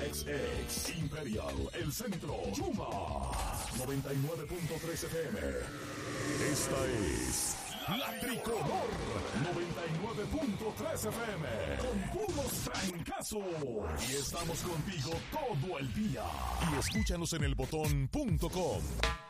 Ex Imperial, El Centro, Chuma, 99.3 FM. Esta es La Tricolor, 99.3 FM, con puros trancazos. Y estamos contigo todo el día. Y escúchanos en elbotón.com.